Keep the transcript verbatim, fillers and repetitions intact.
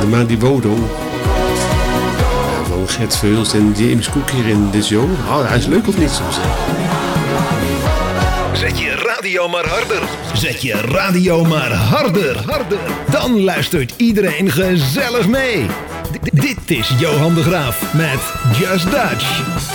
maar die Wodo. Ja, van Gert Veulst en James Cook hier in de show. Oh, hij is leuk of niet soms? Zet je radio maar harder. Zet je radio maar harder. Harder. Dan luistert iedereen gezellig mee. D- dit is Johan de Graaf met Just Dutch.